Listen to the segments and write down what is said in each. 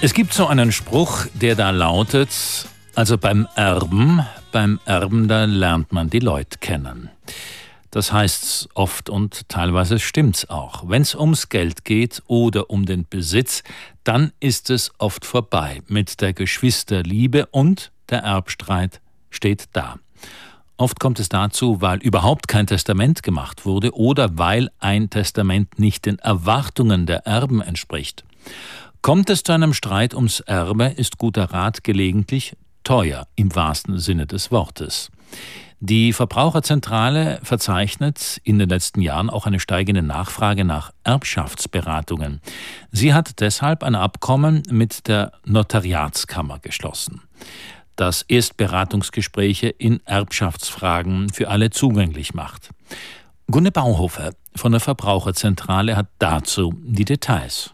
Es gibt so einen Spruch, der da lautet, also beim Erben, da lernt man die Leute kennen. Das heißt's oft und teilweise stimmt's auch. Wenn's ums Geld geht oder um den Besitz, dann ist es oft vorbei mit der Geschwisterliebe und der Erbstreit steht da. Oft kommt es dazu, weil überhaupt kein Testament gemacht wurde oder weil ein Testament nicht den Erwartungen der Erben entspricht. Kommt es zu einem Streit ums Erbe, ist guter Rat gelegentlich teuer im wahrsten Sinne des Wortes. Die Verbraucherzentrale verzeichnet in den letzten Jahren auch eine steigende Nachfrage nach Erbschaftsberatungen. Sie hat deshalb ein Abkommen mit der Notariatskammer geschlossen, das Erstberatungsgespräche in Erbschaftsfragen für alle zugänglich macht. Gunne Bauhofer von der Verbraucherzentrale hat dazu die Details.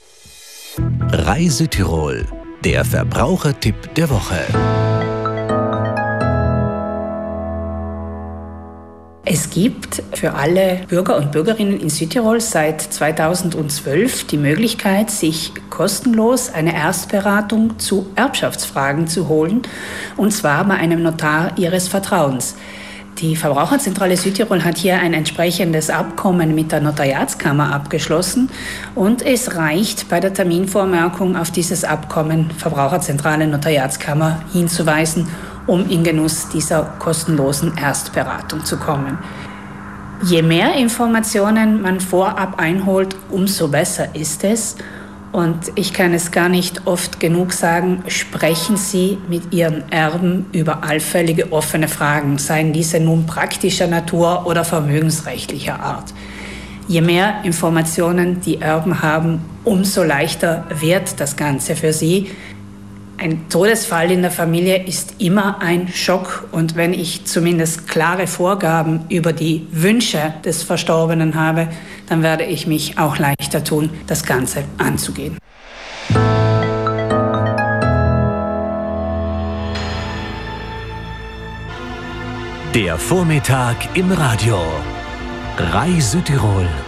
Reisetirol, der Verbrauchertipp der Woche. Es gibt für alle Bürger und Bürgerinnen in Südtirol seit 2012 die Möglichkeit, sich kostenlos eine Erstberatung zu Erbschaftsfragen zu holen, und zwar bei einem Notar Ihres Vertrauens. Die Verbraucherzentrale Südtirol hat hier ein entsprechendes Abkommen mit der Notariatskammer abgeschlossen und es reicht bei der Terminvormerkung auf dieses Abkommen Verbraucherzentrale Notariatskammer hinzuweisen, um in Genuss dieser kostenlosen Erstberatung zu kommen. Je mehr Informationen man vorab einholt, umso besser ist es. Und ich kann es gar nicht oft genug sagen, sprechen Sie mit Ihren Erben über allfällige offene Fragen, seien diese nun praktischer Natur oder vermögensrechtlicher Art. Je mehr Informationen die Erben haben, umso leichter wird das Ganze für sie. Ein Todesfall in der Familie ist immer ein Schock, und wenn ich zumindest klare Vorgaben über die Wünsche des Verstorbenen habe, dann werde ich mich auch leichter tun, das Ganze anzugehen. Der Vormittag im Radio. Reisetirol.